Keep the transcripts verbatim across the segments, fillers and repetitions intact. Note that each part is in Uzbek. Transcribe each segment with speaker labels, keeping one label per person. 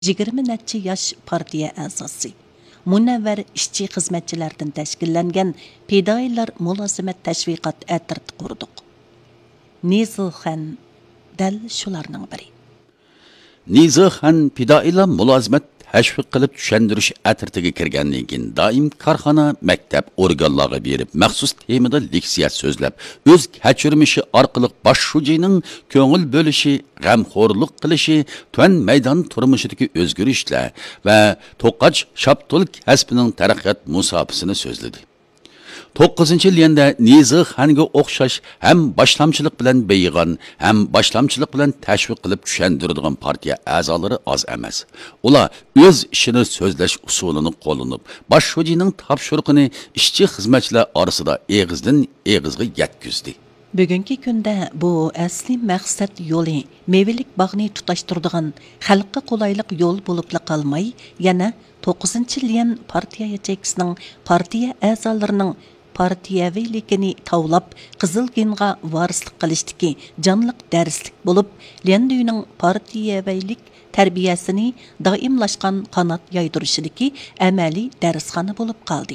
Speaker 1: yigirma necha yosh partiya a'zosi. Munavvar ishchi xizmatchilardan tashkillangan fidoyilar mulozimat tashviqot atirti qurdik. Nizilxan dal shularning biri.
Speaker 2: Nizilxan fidoyilar mulozimat tashviq qilib tushuntirish atirtiga kirgandan keyin doim korxona, maktab, organlarga berib, maxsus temada leksiya so'zlab, o'z kechirmishi orqali bosh shujining ko'ngil bo'lishi, g'amxo'rlik qilishi, tuan maydon turmushidagi o'zgarishlar va to'qach shaptul kasbining taraqqiyot musofasini so'zladi. to'qqizinchi yilda Nizilxanga o'xshash ham boshlamchilik bilan beyg'on, ham boshlamchilik bilan tashviq qilib tushuntiradigan partiya a'zolari oz emas. Ular o'z ishini so'zlash usulini qo'llanib, bosh shojining topshiriqini ishchi xizmatchilar orasida eg'izdan eg'izga yetkazdi.
Speaker 1: Bugungi kunda bu asli maqsad yo'li mevilik bog'ni tutashtiradigan xalqqa qulaylik yo'l bo'lib qolmay, yana to'qqizinchi yil partiya yachakisining partiya a'zolarining partiyaviyligini tavlab Qizilginga varislik qilishdiki jonliq darslik bo'lib, Lenduyning partiyaviylik tarbiyasini doimlashgan qanot yaydirishidagi amaliy darsxona bo'lib qoldi.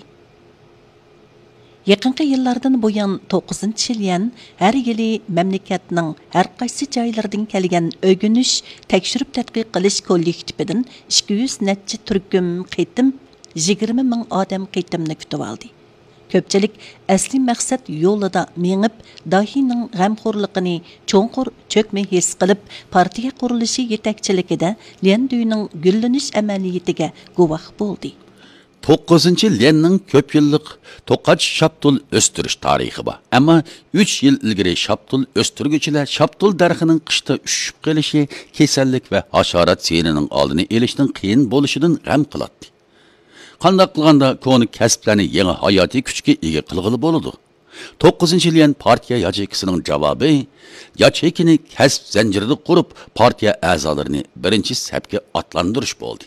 Speaker 1: Yaqinqi yillardan buyon to'qqizinchi yil har yili mamlakatning har qaysi joylaridan kelgan o'g'inish, tekshirib tadqiq qilish kollektividan ikki yuz necha turkum qitim yigirma ming odam qitimni kutib oldi. Ko'pchilik asli maqsad yo'lida mengib, dahining g'amxo'rligini cho'nqur cho'kmay his qilib, partiya qurilishi yetakchiligida Lenduyning gullanish amaliyatiga guvoh bo'ldi.
Speaker 2: to'qqizinchi yilning ko'p yillik to'qach shaptul o'stirish tarixi bor. Ammo uch yil ilgari shaptul o'stirguvchilar shaptul darxining qishda ushib qolishi, kasallik va hasharot senining oldini olishning qiyin bo'lishidan g'am qiladi. Qanday qilganda ko'ni kasblarni yangi hayotiy kuchga ega qilg'ili bo'ladi. to'qqizinchi yil partiya yachekisining javobi yachekini kasb zanjirida qurib, partiya a'zolarini birinchi safga otlantirish bo'ldi.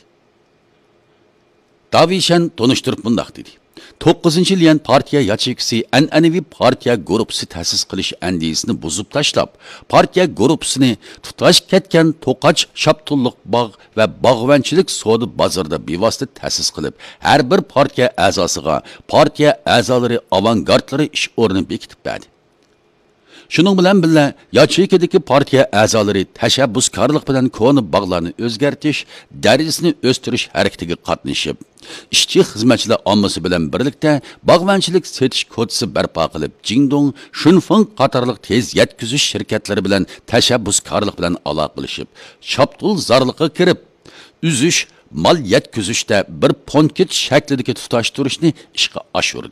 Speaker 2: Davishan tonuşturib bundaq dedi. to'qqizinchi yil partiya yachekisi an'anaviy partiya guruhisi ta'sis qilish andisini buzib tashlab, partiya guruhisini tutash ketgan to'qach shaptulliq bog' va bog'vanchilik savdo bozorida bevosita ta'sis qilib, har bir partiya a'zosiga partiya a'zolari avangardlari ish o'rnini bekitib berdi. Şunun bilan birga yachekidagi partiya a'zolari tashabbuskorlik bilan ko'ni bog'larni o'zgartirish, darajasini o'stirish harakatiga qatnashib, ishchi xizmatchilar ommasi bilan birlikda bog'vanchilik setish kodisi barpo qilib, Jingdong, Shunfeng qatorliq tez yetkazish shirkatlari bilan tashabbuskorlik bilan aloqalashib, shaptul zarliqqa kirib, uzish, mal yetkazishda bir ponket shaklidagi tutashtirishni ishga oshirdi.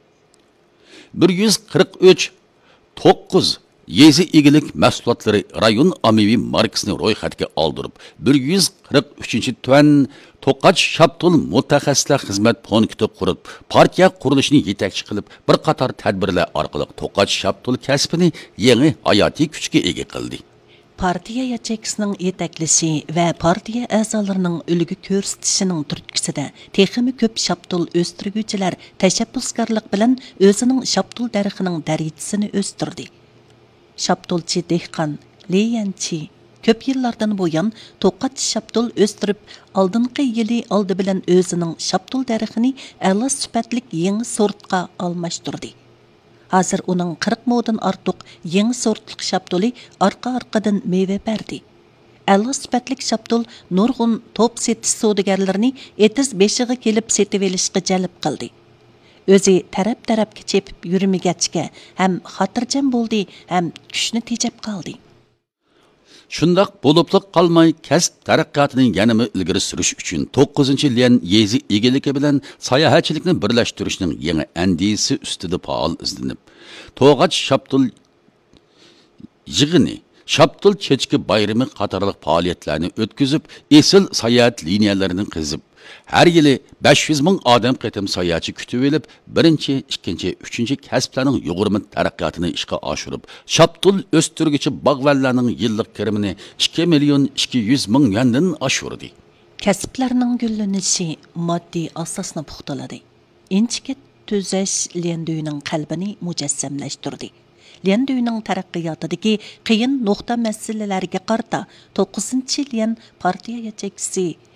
Speaker 2: bir yuz qirq uch to'qqiz yezi egilik mahsulotlari rayon ommaviy markasini ro'yxatga oldirib, bir yuz qirq uchinchi tuan to'qach shaptul mutaxassislar xizmat punkti qurib, partiya qurilishini yetakchi qilib, bir qator tadbirlar orqali to'qach shaptul kasbini yangi hayotiy kuchga ega qildi.
Speaker 1: Partiya yachekisining yetaklisi va partiya a'zolarining ulgu ko'rsatishining turtkisida texmi ko'p shaptul o'stirguvchilar tashabbuskorlik bilan o'zining shaptul darxining darajasini o'stirdi. Shaptulchi dehqon, leyanchi ko'p yillardan buyon to'qach shaptul o'stirib, oldingi yili oldi bilan o'zining shaptul darxini a'lo sifatli yangi sortga almashtirdi. Hazır onun qirq moddan ortiq yangi sortlik shaptuli orqa-orqadan meva berdi. A'lo sifatlik shaptul nurg'un top setish savdogarlarini etiz beshiga kelib setib olishga jalb qildi. O'zi taraf-tarafga chepib yurmagachga ham xotirjam bo'ldi, ham kuchni tejab qoldi.
Speaker 2: Shundoq bo'libliq qolmay kasb taraqqiyotining yanama ilgari surish uchun to'qqizinchi yil yezi egiligi bilan sayohatchilikni birlashtirishning yangi andisi ustida faol izlanib, to'g'ach shaptul yig'ini, shaptul chechki bayrami qatorliq faoliyatlarni o'tkazib, esil sayohat liniyalarini qizib, har yili besh yuz ming odam qitim sayohatchi kutib olib, birinchi, ikkinchi, uchinchi kasblarning yuqori taraqqiyotini ishga oshirib, shaptul o'stirguchi bog'vallarning yillik kirimini ikki million ikki yuz ming yuandan oshirdi.
Speaker 1: Kasblarning gullanishi moddiy asosni puxtaladi. Inchika tuzash Lenduyning qalbini mujassamlashtirdi. Lianduyning taraqqiyotidagi qiyin nuqta masalalarga qarta to'qqizinchi Lian partiya yachakchisi